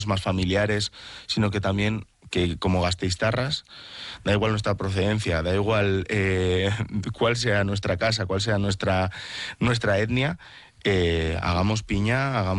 más familiares, sino que también que como gasteiztarras, da igual nuestra procedencia, da igual cuál sea nuestra casa, cuál sea nuestra etnia, hagamos piña, hagamos